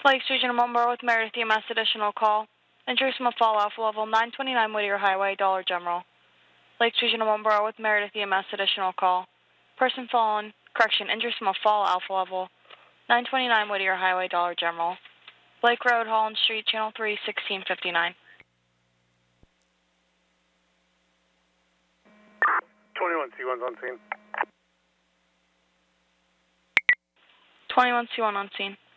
Lakes Region of Marlboro with Meredith EMS additional call. Injuries from a fall off level 929 Whittier Highway, Dollar General. Lakes Region of Marlboro with Meredith EMS additional call. Person fallen, injuries from a fall off level 929 Whittier Highway, Dollar General. Blake Road, Holland Street, Channel 3, 1659. 21C1's on scene. 21C1 on scene.